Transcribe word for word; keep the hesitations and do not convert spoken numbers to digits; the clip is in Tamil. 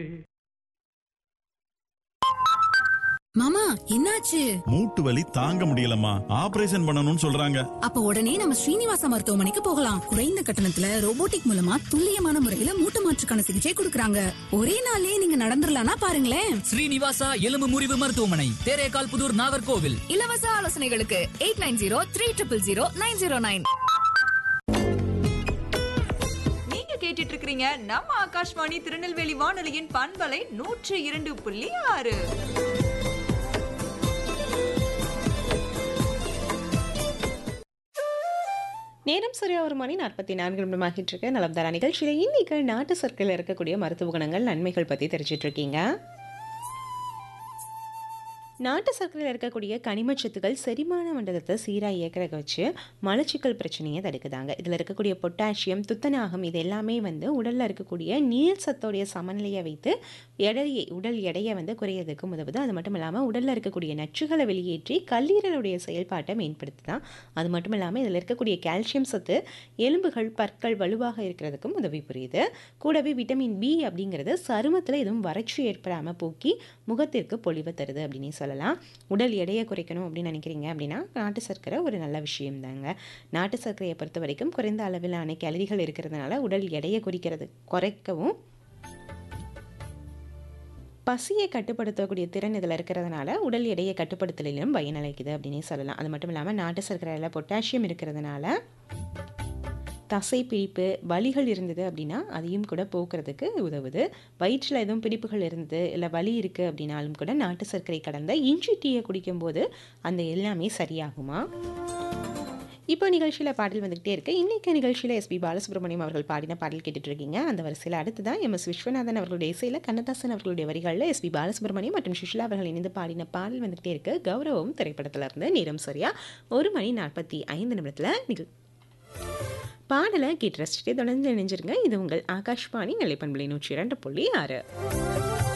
மாமா என்னாச்சு? மூட்டு வலி தாங்க முடியலம்மா, ஆபரேஷன் பண்ணணும்னு சொல்றாங்க. அப்ப உடனே நம்ம ஸ்ரீனிவாசா மருத்துவமனைக்கு போகலாம். குறைந்த கட்டணத்துல ரோபோட்டிக் மூலமா துல்லியமான முறையில மூட்டு மாற்றுக்கான சிகிச்சை கொடுக்கறாங்க. ஒரே நாளே நீங்க நடந்துடலாம்னா பாருங்களேன். ஸ்ரீனிவாசா எலும்பு முறிவு மருத்துவமனை, தேரேகால் புதூர், நாகர்கோவில். இலவச ஆலோசனைகளுக்கு eight nine zero three triple zero nine zero nine. நீங்க கேட்டுட்டு இருக்கீங்க நம்ம ஆகாஷ்வாணி திருநெல்வேலி வானொலியின் பண்பலை நூற்று இரண்டு புள்ளி ஆறு. நேரம் சரியா ஒரு மணி நாற்பத்தி நான்கு நிமிடமாகிட்டு இருக்கு. நலம்தாரா நிகழ்ச்சியில இன்னைக்கு நாட்டு சர்க்கரையில் இருக்கக்கூடிய மருத்துவ குணங்கள், நன்மைகள் பத்தி தெரிஞ்சிட்டு இருக்கீங்க. நாட்டு சர்க்கரையில் இருக்கக்கூடிய கனிமச்சத்துக்கள் செரிமான மண்டலத்தை சீராக இயக்கிறத வச்சு மலச்சிக்கல் பிரச்சனையை தடுக்குதாங்க. இதில் இருக்கக்கூடிய பொட்டாசியம், துத்தநாகம் இது எல்லாமே வந்து உடலில் இருக்கக்கூடிய நீர் சத்தோடைய சமநிலையை வைத்து எடையை உடல் எடையை வந்து குறையிறதுக்கு உதவுது. அது மட்டும் இல்லாமல் உடலில் இருக்கக்கூடிய நச்சுகளை வெளியேற்றி கல்லீரலுடைய செயல்பாட்டை மேம்படுத்துதான். அது மட்டும் இல்லாமல் இதில் இருக்கக்கூடிய கால்சியம் சத்து எலும்புகள், பற்கள் வலுவாக இருக்கிறதுக்கும் உதவி புரியுது. கூடவே விட்டமின் பி அப்படிங்கிறது சருமத்தில் எதுவும் வறட்சி ஏற்படாமல் போக்கி முகத்திற்கு பொலிவு தருது அப்படின்னு சொல்லலாம். உடல் எடையை குறைக்கணும் அப்படின்னு நினைக்கிறீங்க அப்படின்னா நாட்டு சர்க்கரை ஒரு நல்ல விஷயம் தாங்க. நாட்டு சர்க்கரையை பொறுத்த வரைக்கும் குறைந்த அளவிலான கேலரிகள் இருக்கிறதுனால உடல் எடையை குறிக்கிறது குறைக்கவும் பசியை கட்டுப்படுத்தக்கூடிய திறன் இதில் இருக்கிறதுனால உடல் எடையை கட்டுப்படுத்தலிலும் பயனளிக்குது அப்படின்னு சொல்லலாம். அது மட்டும் இல்லாமல் நாட்டு சர்க்கரையில் பொட்டாசியம் இருக்கிறதுனால தசை பிடிப்பு, வலிகள் இருந்தது அப்படின்னா அதையும் கூட போக்குறதுக்கு உதவுது. வயிற்றில் எதுவும் பிடிப்புகள் இருந்தது இல்லை வலி இருக்குது அப்படின்னாலும் கூட நாட்டு சர்க்கரை கலந்த இஞ்சி டீயை குடிக்கும்போது அந்த எல்லாமே சரியாகுமா. இப்போ நிகழ்ச்சியில் பாடல் வந்துகிட்டே இருக்கு. இன்னைக்கு நிகழ்ச்சியில் எஸ்பி பாலசுப்ரமணியம் அவர்கள் பாடின பாடல் கேட்டுட்டு இருக்கீங்க. அந்த வரிசையில் அடுத்து தான் எம் எஸ் விஸ்வநாதன் அவர்களுடைய இசையில் கண்ணதாசன் அவர்களுடைய வரிகளில் எஸ்பி பாலசுப்ரமணியம் மற்றும் சுஷிலா அவர்கள் இணைந்து பாடின பாடல் வந்துகிட்டே இருக்கு. கௌரவம் திரைப்படத்தில் இருந்து. நேரம் சரியா ஒரு மணி நாற்பத்தி ஐந்து நிமிடத்தில் நிகழ் பாடலை கேட்டு ரசிச்சுட்டு தொடர்ந்து இணைஞ்சிருங்க. இது உங்கள் ஆகாஷ்வாணி நிலைப்பண்பலை நூற்றி இரண்டு புள்ளி ஆறு.